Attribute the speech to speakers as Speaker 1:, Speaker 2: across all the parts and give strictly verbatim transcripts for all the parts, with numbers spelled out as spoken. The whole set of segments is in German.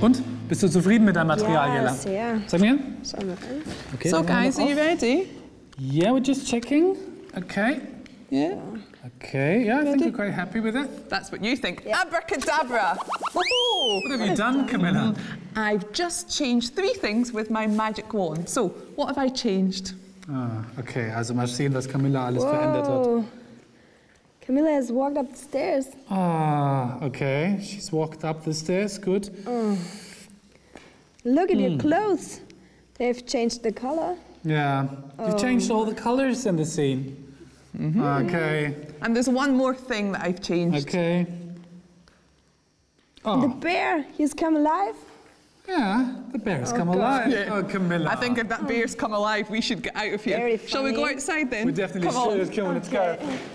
Speaker 1: Und? Bist du zufrieden mit deinem Material,
Speaker 2: Ja,
Speaker 1: Jella?
Speaker 2: sehr.
Speaker 1: Sag mir.
Speaker 2: Schauen wir rein.
Speaker 1: Okay,
Speaker 3: So
Speaker 1: dann machen wir
Speaker 3: guys, are you
Speaker 1: auf.
Speaker 3: ready?
Speaker 1: Yeah, we're just checking. Okay.
Speaker 3: Yeah.
Speaker 1: Okay, yeah, I think we're quite happy with it.
Speaker 3: That's what you think. Abracadabra! Woohoo!
Speaker 1: What have you done, Camilla?
Speaker 3: I've just changed three things with my magic wand. So, what have I changed?
Speaker 1: Ah, okay, also mal sehen, was Camilla alles verändert hat.
Speaker 2: Whoa. Camilla has walked up the stairs.
Speaker 1: Ah, okay. She's walked up the stairs. Good.
Speaker 2: Look at your clothes. They've changed the color.
Speaker 1: Yeah. You've changed all the colors in the scene. Okay.
Speaker 3: And there's one more thing that I've changed.
Speaker 1: Okay.
Speaker 2: The
Speaker 1: Oh,
Speaker 2: bear, he's come alive.
Speaker 1: yeah. The bear's come
Speaker 2: God.
Speaker 1: alive.
Speaker 3: Yeah.
Speaker 1: Oh, Camilla.
Speaker 3: I think if that bear's come alive, we should get out of here.
Speaker 2: Very
Speaker 3: Shall we go
Speaker 2: funny.
Speaker 3: outside then?
Speaker 1: we definitely
Speaker 3: Come on.
Speaker 1: should. Come on, let's go.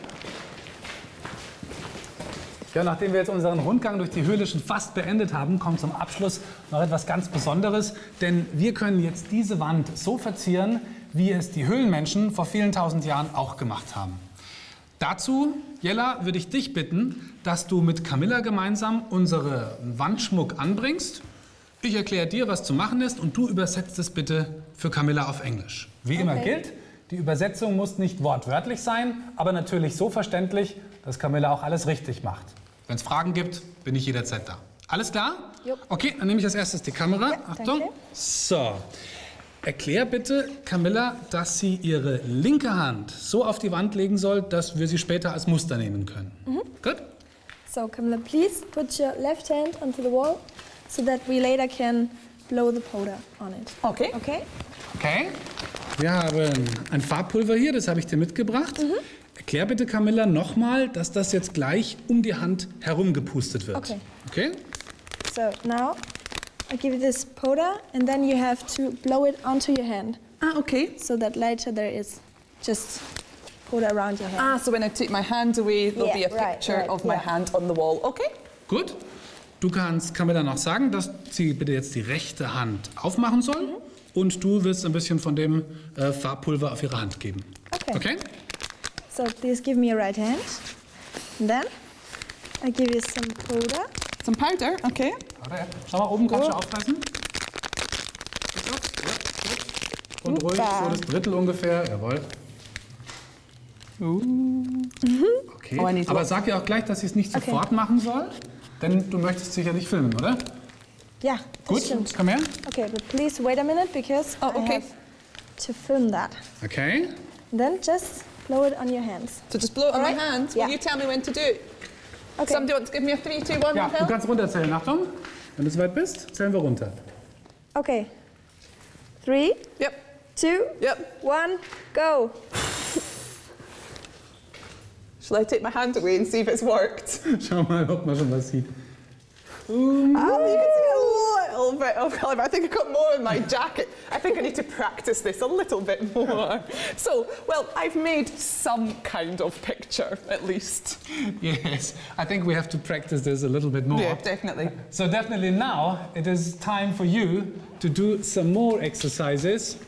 Speaker 1: Ja, nachdem wir jetzt unseren Rundgang durch die Höhle schon fast beendet haben, kommt zum Abschluss noch etwas ganz Besonderes. Denn wir können jetzt diese Wand so verzieren, wie es die Höhlenmenschen vor vielen tausend Jahren auch gemacht haben. Dazu, Jella, würde ich dich bitten, dass du mit Camilla gemeinsam unseren Wandschmuck anbringst. Ich erkläre dir, was zu machen ist, und du übersetzt es bitte für Camilla auf Englisch. Wie immer gilt, die Übersetzung muss nicht wortwörtlich sein, aber natürlich so verständlich, dass Camilla auch alles richtig macht. Wenn es Fragen gibt, bin ich jederzeit da. Alles klar?
Speaker 2: Jupp.
Speaker 1: Okay, dann nehme ich als erstes die Kamera.
Speaker 2: Ja,
Speaker 1: Achtung.
Speaker 2: danke.
Speaker 1: So. Erklär bitte, Camilla, dass sie ihre linke Hand so auf die Wand legen soll, dass wir sie später als Muster nehmen können. Gut?
Speaker 2: So Camilla, please put your left hand onto the wall so that we later can blow the powder on it.
Speaker 3: Okay.
Speaker 2: Okay?
Speaker 1: Okay. Wir haben ein Farbpulver hier, das habe ich dir mitgebracht. Erklär bitte, Camilla, nochmal, dass das jetzt gleich um die Hand herum gepustet wird.
Speaker 2: Okay.
Speaker 1: Okay?
Speaker 2: So now I give you this powder and then you have to blow it onto your hand
Speaker 3: Ah, okay.
Speaker 2: so that later there is just powder around your hand.
Speaker 3: Ah, so when I take my hand away, there'll
Speaker 2: Yeah,
Speaker 3: be a
Speaker 2: right,
Speaker 3: picture
Speaker 2: right,
Speaker 3: of my
Speaker 2: yeah.
Speaker 3: hand on the wall. Okay.
Speaker 1: Gut. Du kannst Camilla noch sagen, dass sie bitte jetzt die rechte Hand aufmachen soll. Und du willst ein bisschen von dem äh, Farbpulver auf ihre Hand geben.
Speaker 2: Okay.
Speaker 1: Okay?
Speaker 2: So please give me your right hand. And then I give you some powder.
Speaker 3: Some powder. Okay.
Speaker 1: Warte, schau mal oben, kannst du
Speaker 2: Oh.
Speaker 1: aufpassen? Und ruhig, so das Drittel ungefähr. Jawohl. Okay.
Speaker 3: Oh, I need to
Speaker 1: Aber
Speaker 3: look.
Speaker 1: sag ihr auch gleich, dass sie es nicht
Speaker 2: Okay.
Speaker 1: sofort machen soll. Denn du möchtest sicher nicht filmen, oder?
Speaker 2: Yeah, das
Speaker 1: Gut,
Speaker 2: stimmt.
Speaker 1: komm her.
Speaker 2: Okay, but please wait a minute because
Speaker 3: Oh,
Speaker 2: I
Speaker 3: okay.
Speaker 2: have to film that.
Speaker 1: Okay.
Speaker 2: And then just blow it on your hands.
Speaker 3: So just blow it on my
Speaker 2: Alright.
Speaker 3: hand. Will
Speaker 2: Yeah.
Speaker 3: you tell me when to do it?
Speaker 2: Okay.
Speaker 3: Somebody want to give me a three, two, one,
Speaker 1: Ja,
Speaker 3: one,
Speaker 1: du
Speaker 3: Phil?
Speaker 1: kannst runterzählen. Achtung. Wenn du soweit bist, zählen wir runter.
Speaker 2: Okay. Three,
Speaker 3: Yep.
Speaker 2: two,
Speaker 3: Yep.
Speaker 2: one, go.
Speaker 3: Shall I take my hand away and see if it's worked?
Speaker 1: Schau mal, ob man schon was sieht.
Speaker 3: Oh, you can see a little bit of colour, but I think I got more in my jacket. I think I need to practice this a little bit more. So, well, I've made some kind of picture, at least.
Speaker 1: Yes, I think we have to practice this a little bit more.
Speaker 3: Yeah, definitely.
Speaker 1: So definitely now it is time for you to do some more exercises